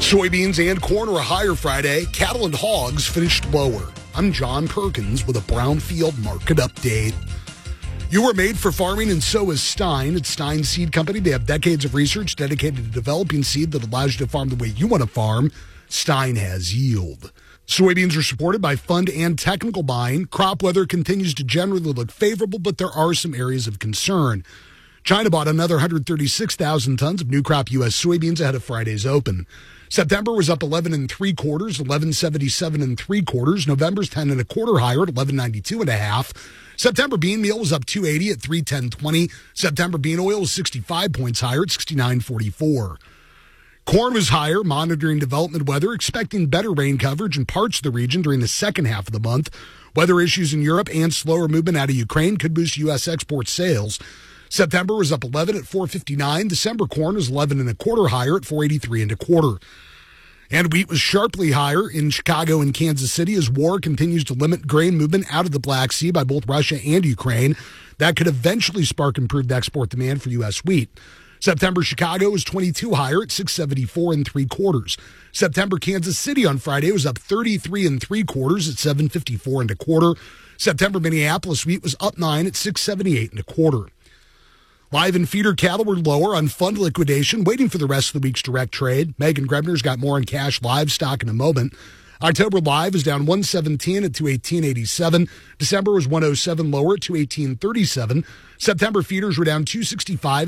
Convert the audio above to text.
Soybeans and corn were higher Friday. Cattle and hogs finished lower. I'm John Perkins with a Brownfield market update. You were made for farming, and so is Stein. It's Stein Seed Company. They have decades of research dedicated to developing seed that allows you to farm the way you want to farm. Stein has yield. Soybeans are supported by fund and technical buying. Crop weather continues to generally look favorable, but there are some areas of concern. China bought another 136,000 tons of new crop U.S. soybeans ahead of Friday's open. September was up 11 3/4, 11.77 3/4. November's 10 1/4 higher at 11.92 1/2. September bean meal was up 2.80 at 3.1020. September bean oil was 65 points higher at 69.44. Corn was higher, monitoring development weather, expecting better rain coverage in parts of the region during the second half of the month. Weather issues in Europe and slower movement out of Ukraine could boost U.S. export sales. September was up 11 at 4.59. December corn was 11 1/4 higher at 4.83 1/4. And wheat was sharply higher in Chicago and Kansas City as war continues to limit grain movement out of the Black Sea by both Russia and Ukraine. That could eventually spark improved export demand for U.S. wheat. September Chicago was 22 higher at 6.74 3/4. September Kansas City on Friday was up 33 3/4 at 7.54 1/4. September Minneapolis wheat was up 9 at 6.78 1/4. Live and feeder cattle were lower on fund liquidation, waiting for the rest of the week's direct trade. Megan Grebner's got more on cash livestock in a moment. October live is down 117 at 218.87. December was 107 lower at 218.37. September feeders were down 265